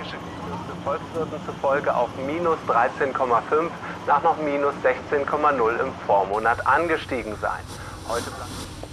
Volkswirten zufolge auf minus 13,5 nach noch minus 16,0 im Vormonat angestiegen sein. Heute